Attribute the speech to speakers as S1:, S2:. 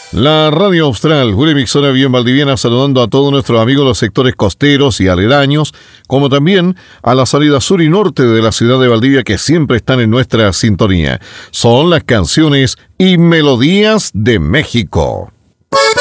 S1: La Radio Austral, Willy Mixona bien valdiviana, saludando a todos nuestros amigos de los sectores costeros y aledaños, como también a la salida sur y norte de la ciudad de Valdivia, que siempre están en nuestra sintonía. Son las canciones y melodías de México.